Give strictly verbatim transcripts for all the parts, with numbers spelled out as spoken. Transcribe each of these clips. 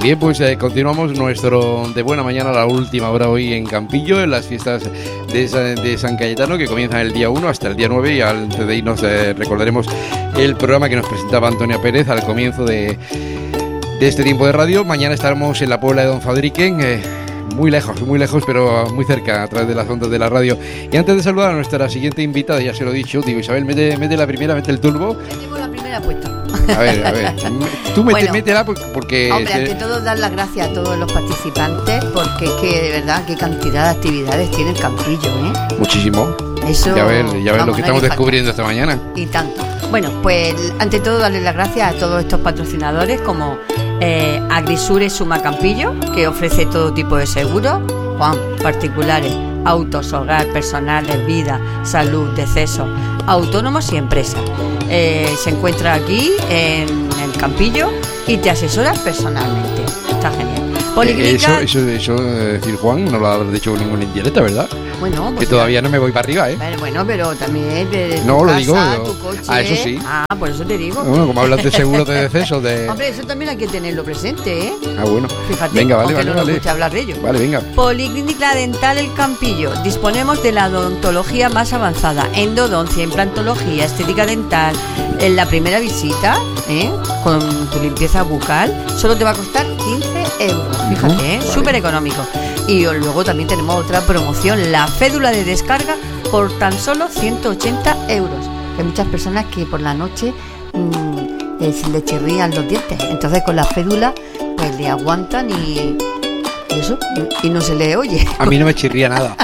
Bien, pues eh, continuamos nuestro de buena mañana a la última hora hoy en Campillo, en las fiestas de, San, de San Cayetano, que comienzan el día uno hasta el día nueve, y antes de irnos eh, recordaremos el programa que nos presentaba Antonia Pérez al comienzo de, de este tiempo de radio. Mañana estaremos en la Puebla de Don Fadrique, eh, muy lejos, muy lejos, pero muy cerca, a través de las ondas de la radio. Y antes de saludar a nuestra siguiente invitada, ya se lo he dicho, digo, Isabel, mete, mete la primera, mete el turbo. Tengo la primera puesta. A ver, a ver, tú mete, Bueno, métela porque... Hombre, se... ante todo dar las gracias a todos los participantes, porque es que de verdad qué cantidad de actividades tiene el Campillo, ¿eh? Muchísimo. Eso, ya ves, ya ves vamos, lo que no estamos hay descubriendo esta mañana. Y tanto. Bueno, pues ante todo darle las gracias a todos estos patrocinadores como eh, Agrisure Suma Campillo, que ofrece todo tipo de seguros, Juan, particulares, autos, hogar, personales, vida, salud, decesos, autónomos y empresas. Eh, se encuentra aquí en el Campillo y te asesora personalmente. Está genial. Policlínica... Eh, eso, eso, eso, eh, decir Juan, no lo habrás dicho con ninguna indirecta, ¿verdad? Bueno, pues que todavía no me voy para arriba, ¿eh? Bueno, pero también de tu no, casa, lo digo, yo... tu coche. Ah, eso sí. Ah, por eso te digo. Bueno, como hablas de seguros de deceso, de... Hombre, eso también hay que tenerlo presente, ¿eh? Ah, bueno. Fíjate, venga, vale, aunque vale, no vale. nos guste hablar de ello. Vale, venga. Policlínica Dental El Campillo. Disponemos de la odontología más avanzada, endodoncia, implantología, estética dental. En la primera visita, ¿eh? Con tu limpieza bucal, solo te va a costar quince euros. Fíjate, ¿eh? Vale. Súper económico. Y luego también tenemos otra promoción, la fédula de descarga por tan solo ciento ochenta euros. Hay muchas personas que por la noche mmm, eh, se le chirrían los dientes. Entonces con la fédula pues le aguantan y, y eso, y, y no se le oye. A mí no me chirría nada.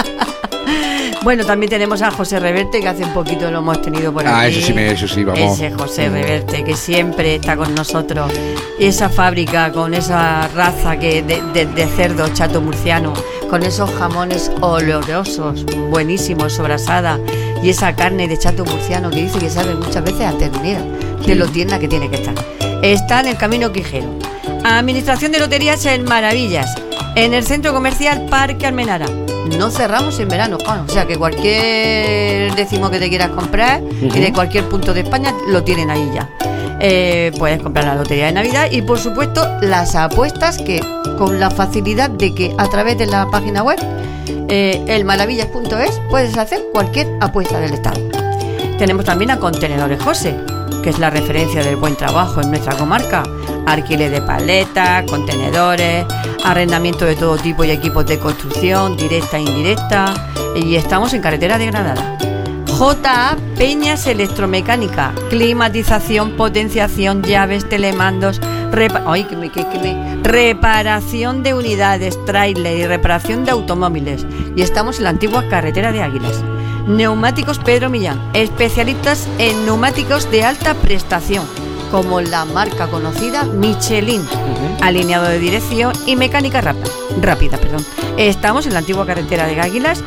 Bueno, también tenemos a José Reverte, que hace un poquito lo hemos tenido por aquí. Ah, eso sí, me, eso sí, vamos. Ese José Reverte, que siempre está con nosotros. Esa fábrica con esa raza que de, de, de cerdo chato murciano, con esos jamones olorosos, buenísimos, sobrasada, y esa carne de chato murciano que dice que sabe muchas veces a ternera, de lo tierna que tiene que estar. Está en el Camino Quijero. Administración de Loterías en Maravillas, en el Centro Comercial Parque Almenara. No cerramos en verano, Juan, o sea que cualquier décimo que te quieras comprar, uh-huh, y de cualquier punto de España lo tienen ahí ya. Eh, puedes comprar la lotería de Navidad y por supuesto las apuestas, que con la facilidad de que a través de la página web eh, el maravillas punto es puedes hacer cualquier apuesta del Estado. Tenemos también a Contenedores José, que es la referencia del buen trabajo en nuestra comarca. Alquiler de paletas, contenedores, arrendamiento de todo tipo y equipos de construcción, directa e indirecta. Y estamos en carretera de Granada. J A Peñas Electromecánica, climatización, potenciación, llaves, telemandos, repa- Ay, que me, que, que me... reparación de unidades, tráiler y reparación de automóviles. Y estamos en la antigua carretera de Águilas. Neumáticos Pedro Millán, especialistas en neumáticos de alta prestación, como la marca conocida Michelin, uh-huh, alineado de dirección y mecánica rápida, rápida, perdón. Estamos en la antigua carretera de Águilas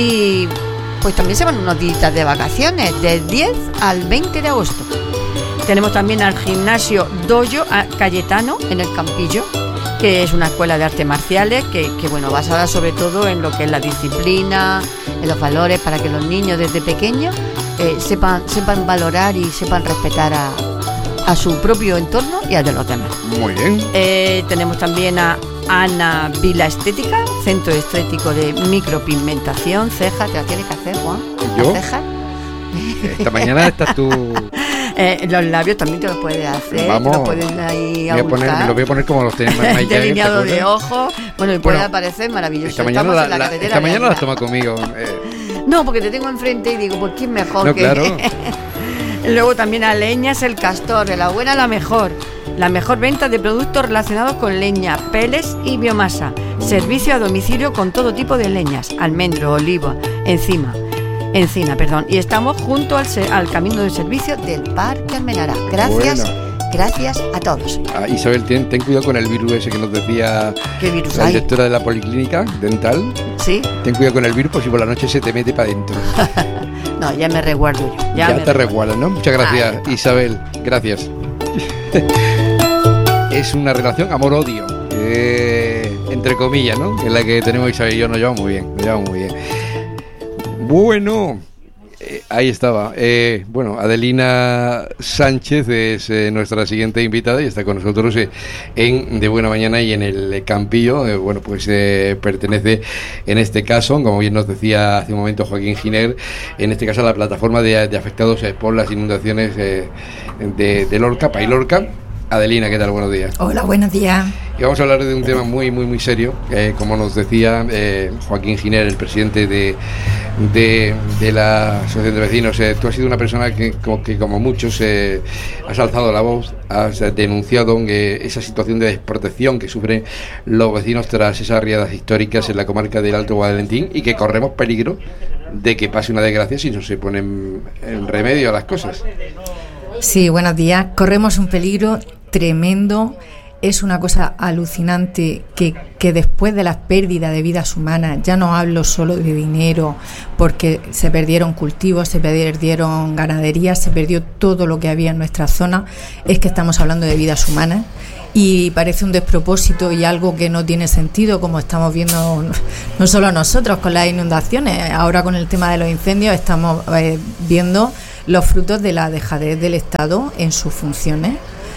y pues también se van unos días de vacaciones, del diez al veinte de agosto. Tenemos también al gimnasio Dojo Cayetano en el Campillo, que es una escuela de artes marciales que, que bueno, basada sobre todo en lo que es la disciplina, en los valores, para que los niños desde pequeños eh, sepan, sepan valorar y sepan respetar a a su propio entorno y al de los demás. Muy bien. Eh, tenemos también a Ana Vila Estética, centro estético de micropigmentación, cejas. ¿Te la tienes que hacer, Juan? ¿Yo? ¿Las cejas? Esta mañana estás tú... Eh, los labios también te los puedes hacer. Vamos, te los pueden ahí voy a poner, me lo voy a poner como los tenemos. Delineado de ojos. Bueno, y puede bueno, aparecer maravilloso. Esta mañana la, la, la, esta mañana la toma conmigo. Eh. No, porque te tengo enfrente y digo, pues ¿quién mejor no, que...? Claro. Luego también a Leñas El Castor, de la buena a la mejor. La mejor venta de productos relacionados con leña, peles y biomasa. Servicio a domicilio con todo tipo de leñas, almendro, oliva, encima, encina, perdón. Y estamos junto al, al camino de servicio del Parque Almenara. Gracias, bueno. Gracias a todos. Ah, Isabel, ten, ten cuidado con el virus ese que nos decía ¿Qué virus la hay? directora de la Policlínica Dental. Sí. Ten cuidado con el virus, por si por la noche se te mete para adentro. No, ya me resguardo yo. Ya, ya me te resguardas, ¿no? Muchas gracias, Ay, Isabel. Gracias. Es una relación amor-odio, eh, entre comillas, ¿no? En la que tenemos Isabel y yo, nos llevamos muy bien, nos llevamos muy bien. Bueno, Eh, ahí estaba. Eh, bueno, Adelina Sánchez es eh, nuestra siguiente invitada y está con nosotros eh, en De Buena Mañana y en el Campillo. Eh, bueno, pues eh, pertenece en este caso, como bien nos decía hace un momento Joaquín Giner, en este caso a la plataforma de, de afectados eh, por las inundaciones eh, de, de Lorca, País Lorca. Adelina, ¿qué tal? Buenos días. Hola, buenos días. Y vamos a hablar de un tema muy, muy, muy serio. Eh, como nos decía eh, Joaquín Giner, el presidente de, de, de la Asociación de Vecinos, eh, tú has sido una persona que, como, que como muchos, eh, has alzado la voz, has denunciado eh, esa situación de desprotección que sufren los vecinos tras esas riadas históricas en la comarca del Alto Guadalentín y que corremos peligro de que pase una desgracia si no se ponen en remedio a las cosas. Sí, buenos días. Corremos un peligro tremendo. Es una cosa alucinante que, que después de las pérdidas de vidas humanas, ya no hablo solo de dinero, porque se perdieron cultivos, se perdieron ganaderías, se perdió todo lo que había en nuestra zona, es que estamos hablando de vidas humanas y parece un despropósito y algo que no tiene sentido, como estamos viendo no solo nosotros con las inundaciones, ahora con el tema de los incendios estamos eh, viendo los frutos de la dejadez del Estado en sus funciones.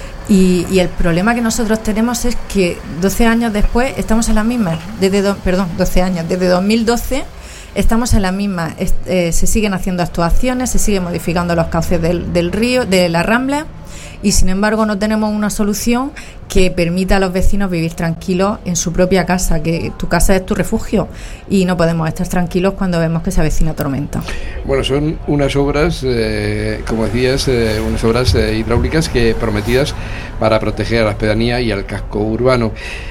Y, y el problema que nosotros tenemos es que doce años después estamos en las mismas, desde do, perdón, doce años, desde dos mil doce estamos en las mismas, es, eh, se siguen haciendo actuaciones, se siguen modificando los cauces del, del río, de la Rambla, y sin embargo no tenemos una solución que permita a los vecinos vivir tranquilos en su propia casa, que tu casa es tu refugio y no podemos estar tranquilos cuando vemos que se avecina tormenta. Bueno, son unas obras, eh, como decías, eh, unas obras eh, hidráulicas que prometidas para proteger a las pedanías y al casco urbano.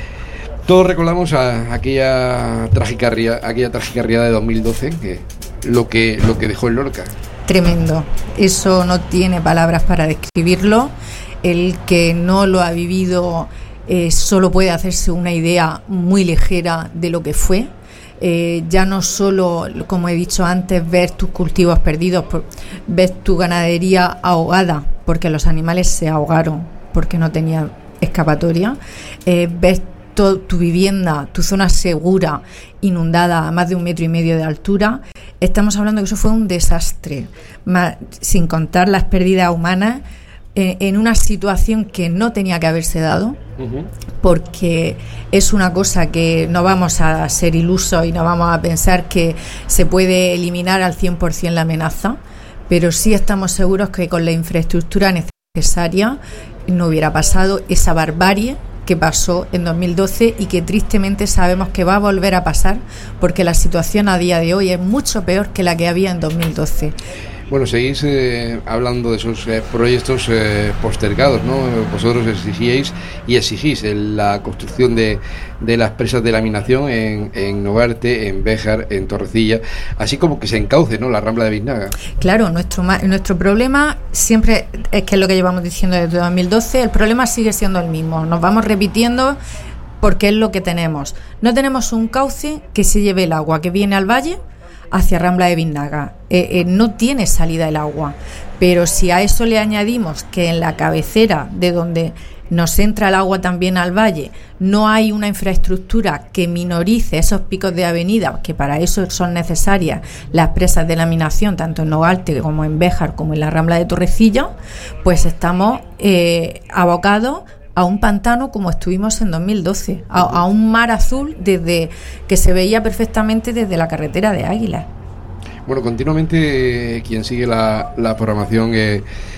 Todos recordamos a aquella trágica ria, aquella trágica riada de dos mil doce, que lo que lo que dejó en Lorca. Tremendo, eso no tiene palabras para describirlo. El que no lo ha vivido eh, solo puede hacerse una idea muy ligera de lo que fue. Eh, ya no solo, como he dicho antes, ver tus cultivos perdidos, por, ver tu ganadería ahogada, porque los animales se ahogaron, porque no tenían escapatoria, eh, ver to, tu vivienda, tu zona segura, inundada a más de un metro y medio de altura. Estamos hablando que eso fue un desastre, más, sin contar las pérdidas humanas, eh, en una situación que no tenía que haberse dado, uh-huh. porque es una cosa que no vamos a ser ilusos y no vamos a pensar que se puede eliminar al cien por ciento la amenaza, pero sí estamos seguros que con la infraestructura necesaria no hubiera pasado esa barbarie que pasó en dos mil doce y que tristemente sabemos que va a volver a pasar, porque la situación a día de hoy es mucho peor que la que había en dos mil doce. Bueno, seguís eh, hablando de esos eh, proyectos eh, postergados, ¿no? Vosotros exigíais y exigís la construcción de, de las presas de laminación en, en Novarte, en Béjar, en Torrecilla, así como que se encauce, ¿no?, la Rambla de Biznaga. Claro, nuestro nuestro problema siempre es que es lo que llevamos diciendo desde dos mil doce, el problema sigue siendo el mismo, nos vamos repitiendo porque es lo que tenemos. No tenemos un cauce que se lleve el agua que viene al valle hacia Rambla de Biznaga. Eh, eh, no tiene salida el agua, pero si a eso le añadimos que en la cabecera de donde nos entra el agua también al valle no hay una infraestructura que minorice esos picos de avenida, que para eso son necesarias las presas de laminación tanto en Novarte como en Béjar como en la Rambla de Torrecilla, pues estamos eh, abocados a un pantano como estuvimos en dos mil doce, a, a un mar azul desde que se veía perfectamente desde la carretera de Águilas. Bueno, continuamente eh, quien sigue la, la programación eh,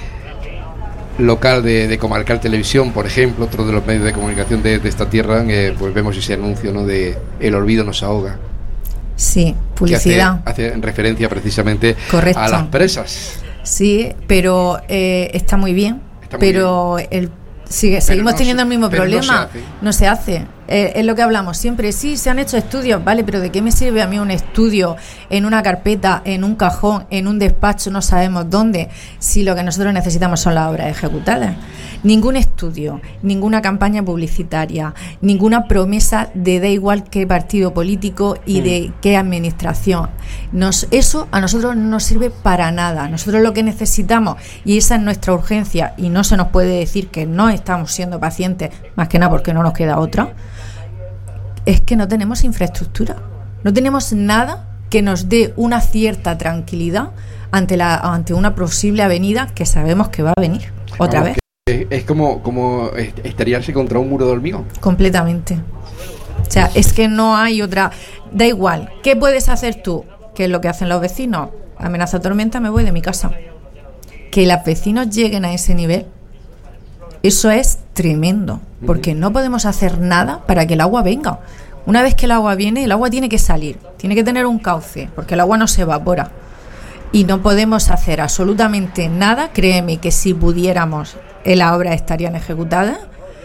local de, de Comarcal Televisión, por ejemplo, otro de los medios de comunicación de, de esta tierra, eh, pues vemos ese anuncio, ¿no?, de el olvido nos ahoga. Sí, publicidad. Hace, hace referencia precisamente Correcto. A las presas. Sí, pero eh, está muy bien, está muy pero bien. el Sigue, seguimos no teniendo se, el mismo problema. No se hace. No se hace. Eh, es lo que hablamos siempre. Sí, se han hecho estudios, vale, pero ¿de qué me sirve a mí un estudio en una carpeta, en un cajón, en un despacho, no sabemos dónde, si lo que nosotros necesitamos son las obras ejecutadas? Ningún estudio, ninguna campaña publicitaria, ninguna promesa de da igual qué partido político y mm. de qué administración. Nos, eso a nosotros no nos sirve para nada. Nosotros lo que necesitamos, y esa es nuestra urgencia, y no se nos puede decir que no estamos siendo pacientes, más que nada porque no nos queda otra, es que no tenemos infraestructura. No tenemos nada que nos dé una cierta tranquilidad ante la ante una posible avenida que sabemos que va a venir otra Vamos, vez. Es, es como, como estrellarse contra un muro de hormigón. Completamente. O sea, es que no hay otra... Da igual, ¿qué puedes hacer tú? ¿Qué es lo que hacen los vecinos? Amenaza tormenta, me voy de mi casa. Que los vecinos lleguen a ese nivel, eso es tremendo, porque no podemos hacer nada para que el agua venga. Una vez que el agua viene, el agua tiene que salir, tiene que tener un cauce, porque el agua no se evapora. Y no podemos hacer absolutamente nada. Créeme que si pudiéramos, las obras estarían ejecutadas,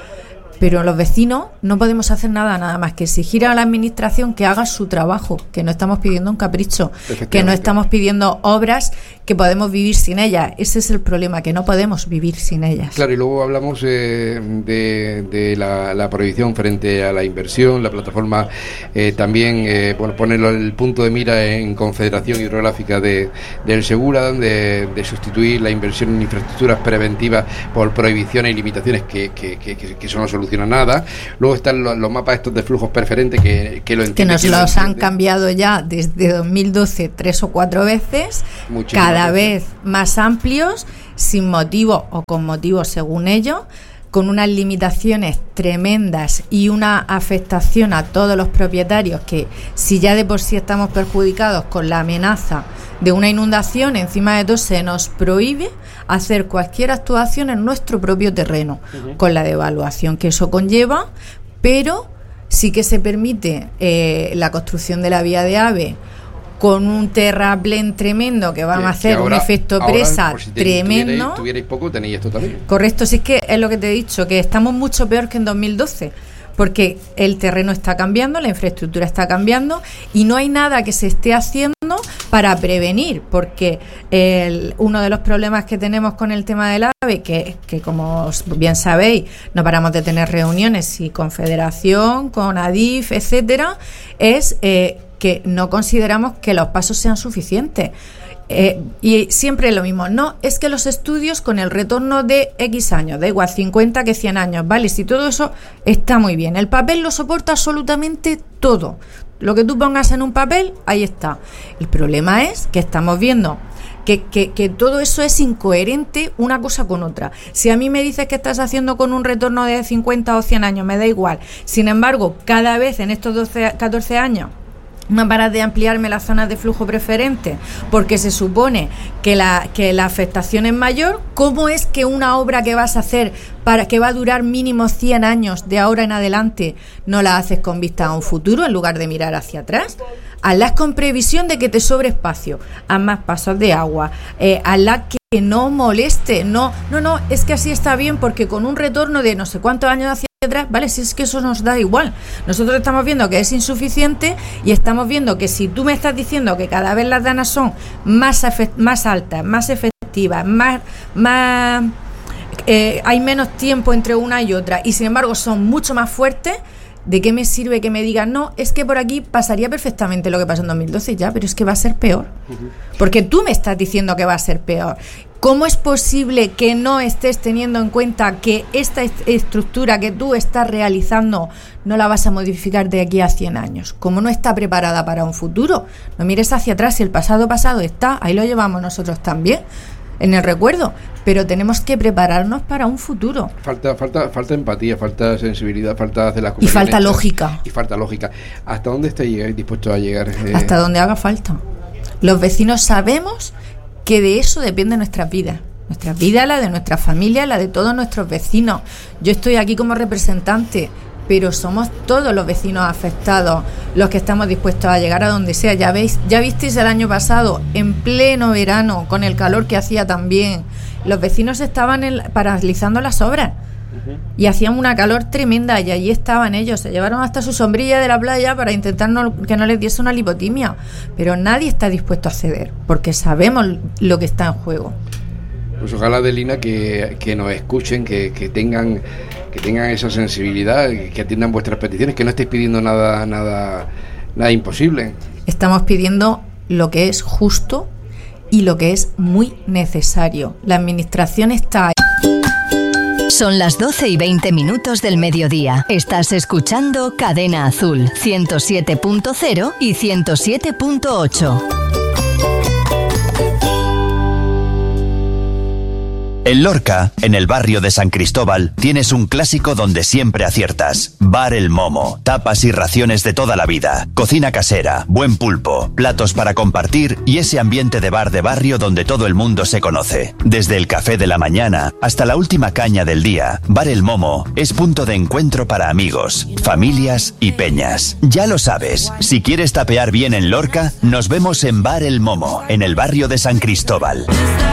pero los vecinos no podemos hacer nada, nada más que exigir a la administración que haga su trabajo, que no estamos pidiendo un capricho, que no estamos pidiendo obras que podemos vivir sin ellas. Ese es el problema, que no podemos vivir sin ellas. Claro, y luego hablamos eh, de, de la, la prohibición frente a la inversión. La plataforma eh, también eh, bueno, pone el punto de mira en Confederación Hidrográfica de, del Segura, de, de sustituir la inversión en infraestructuras preventivas por prohibiciones y limitaciones que, que, que, que, que eso no soluciona nada. Luego están los, los mapas estos de flujos preferentes que, que lo entienden. Que nos los han cambiado ya desde dos mil doce tres o cuatro veces, Muchísimas cada veces. vez más amplios, sin motivo o con motivo según ellos, con unas limitaciones tremendas y una afectación a todos los propietarios, que si ya de por sí estamos perjudicados con la amenaza de una inundación, encima de todo se nos prohíbe hacer cualquier actuación en nuestro propio terreno, uh-huh. con la devaluación que eso conlleva, pero sí que se permite eh, la construcción de la vía de AVE con un terraplén tremendo que vamos que, a hacer ahora, un efecto presa ahora, si tremendo. Tuvierais, tuvierais poco, tenéis esto también. Correcto, si es que es lo que te he dicho, que estamos mucho peor que en dos mil doce, porque el terreno está cambiando, la infraestructura está cambiando y no hay nada que se esté haciendo para prevenir, porque el, uno de los problemas que tenemos con el tema del AVE, que, que como bien sabéis, no paramos de tener reuniones y Confederación, con ADIF, etcétera, es eh, que no consideramos que los pasos sean suficientes. Eh, y siempre es lo mismo, no, es que los estudios con el retorno de X años, da igual cincuenta que cien años, vale, si todo eso está muy bien, el papel lo soporta absolutamente todo, lo que tú pongas en un papel, ahí está. El problema es que estamos viendo que, que, que todo eso es incoherente una cosa con otra. Si a mí me dices que estás haciendo con un retorno de cincuenta o cien años, me da igual, sin embargo, cada vez en estos doce, catorce años no paras de ampliarme las zonas de flujo preferente porque se supone que la, que la afectación es mayor. ¿Cómo es que una obra que vas a hacer para que va a durar mínimo cien años de ahora en adelante no la haces con vista a un futuro en lugar de mirar hacia atrás? Hazlas con previsión de que te sobre espacio, haz más pasos de agua, eh, hazla que no moleste, no, no, no, es que así está bien porque con un retorno de no sé cuántos años hacia atrás, vale, si es que eso nos da igual. Nosotros estamos viendo que es insuficiente y estamos viendo que si tú me estás diciendo que cada vez las danas son más efect- más altas, más efectivas, más, más eh, hay menos tiempo entre una y otra y sin embargo son mucho más fuertes, ¿de qué me sirve que me digan no, es que por aquí pasaría perfectamente lo que pasó en dos mil doce? Ya, pero es que va a ser peor, porque tú me estás diciendo que va a ser peor. ¿Cómo es posible que no estés teniendo en cuenta que esta est- estructura que tú estás realizando no la vas a modificar de aquí a cien años? ¿Cómo no está preparada para un futuro? No mires hacia atrás, si el pasado pasado está, ahí lo llevamos nosotros también, en el recuerdo, pero tenemos que prepararnos para un futuro. Falta falta falta empatía, falta sensibilidad, falta hacer las cosas. Y falta lógica. Y falta lógica. ¿Hasta dónde estáis dispuestos a llegar? Eh... Hasta donde haga falta. Los vecinos sabemos que de eso depende nuestra vida, nuestra vida, la de nuestra familia, la de todos nuestros vecinos. Yo estoy aquí como representante, pero somos todos los vecinos afectados los que estamos dispuestos a llegar a donde sea. Ya veis, ya visteis el año pasado, en pleno verano, con el calor que hacía también, los vecinos estaban el, paralizando las obras. Y hacían una calor tremenda y allí estaban ellos, se llevaron hasta su sombrilla de la playa para intentar no, que no les diese una lipotimia, pero nadie está dispuesto a ceder porque sabemos lo que está en juego. Pues ojalá, Adelina, que, que nos escuchen, que, que tengan que tengan esa sensibilidad, que atiendan vuestras peticiones, que no estéis pidiendo nada nada nada imposible. Estamos pidiendo lo que es justo y lo que es muy necesario. La administración está ahí. Son las doce y veinte minutos del mediodía. Estás escuchando Cadena Azul, ciento siete punto cero y ciento siete punto ocho. En Lorca, en el barrio de San Cristóbal, tienes un clásico donde siempre aciertas. Bar El Momo, tapas y raciones de toda la vida, cocina casera, buen pulpo, platos para compartir y ese ambiente de bar de barrio donde todo el mundo se conoce. Desde el café de la mañana hasta la última caña del día, Bar El Momo es punto de encuentro para amigos, familias y peñas. Ya lo sabes, si quieres tapear bien en Lorca, nos vemos en Bar El Momo, en el barrio de San Cristóbal.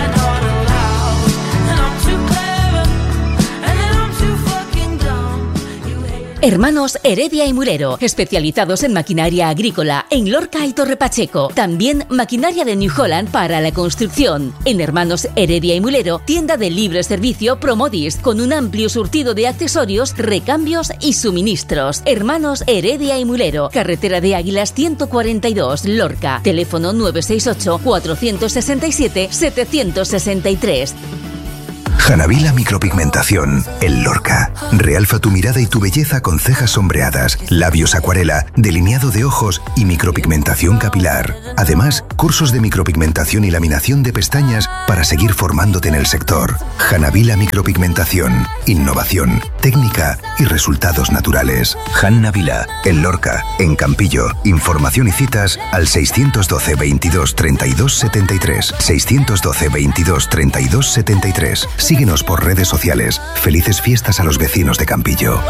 Hermanos Heredia y Mulero, especializados en maquinaria agrícola en Lorca y Torre Pacheco. También maquinaria de New Holland para la construcción. En Hermanos Heredia y Mulero, tienda de libre servicio Promodis, con un amplio surtido de accesorios, recambios y suministros. Hermanos Heredia y Mulero, carretera de Águilas ciento cuarenta y dos, Lorca. Teléfono nueve seis ocho, cuatro seis siete, siete seis tres. Hanavila Micropigmentación, en Lorca. Realza tu mirada y tu belleza con cejas sombreadas, labios acuarela, delineado de ojos y micropigmentación capilar. Además, cursos de micropigmentación y laminación de pestañas para seguir formándote en el sector. Hanavila Micropigmentación, innovación, técnica y resultados naturales. Hanavila, en Lorca, en Campillo. Información y citas al seiscientos doce, veintidós, treinta y dos, setenta y tres. seiscientos doce, veintidós, treinta y dos, setenta y tres. Síguenos por redes sociales. Felices fiestas a los vecinos de Campillo.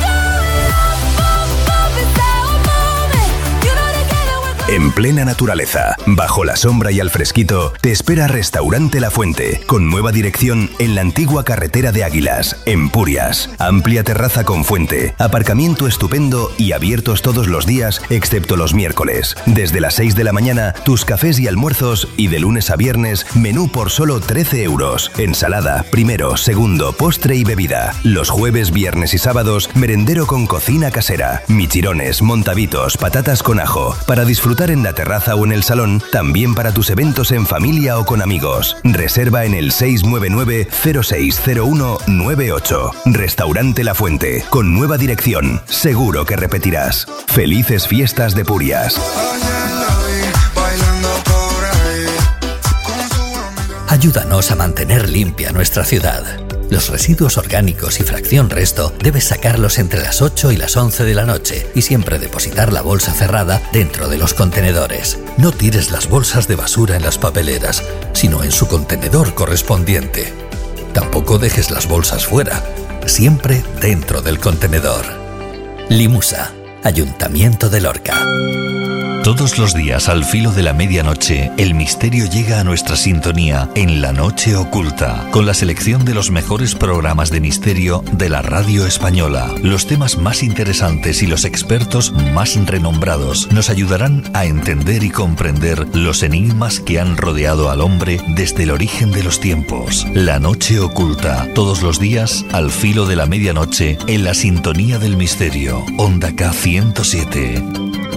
En plena naturaleza, bajo la sombra y al fresquito, te espera Restaurante La Fuente, con nueva dirección en la antigua carretera de Águilas, en Purias. Amplia terraza con fuente, aparcamiento estupendo y abiertos todos los días, excepto los miércoles. Desde las seis de la mañana, tus cafés y almuerzos, y de lunes a viernes, menú por solo trece euros. Ensalada, primero, segundo, postre y bebida. Los jueves, viernes y sábados, merendero con cocina casera. Michirones, montavitos, patatas con ajo, para disfrutar en la terraza o en el salón, también para tus eventos en familia o con amigos. Reserva en el seis nueve nueve, cero seis cero uno, nueve ocho. Restaurante La Fuente, con nueva dirección. Seguro que repetirás. Felices fiestas de Purias. Ayúdanos a mantener limpia nuestra ciudad. Los residuos orgánicos y fracción resto debes sacarlos entre las ocho y las once de la noche y siempre depositar la bolsa cerrada dentro de los contenedores. No tires las bolsas de basura en las papeleras, sino en su contenedor correspondiente. Tampoco dejes las bolsas fuera, siempre dentro del contenedor. Limusa, Ayuntamiento de Lorca. Todos los días al filo de la medianoche, el misterio llega a nuestra sintonía en La Noche Oculta, con la selección de los mejores programas de misterio de la radio española. Los temas más interesantes y los expertos más renombrados nos ayudarán a entender y comprender los enigmas que han rodeado al hombre desde el origen de los tiempos. La Noche Oculta, todos los días al filo de la medianoche en la sintonía del misterio. Onda K ciento siete.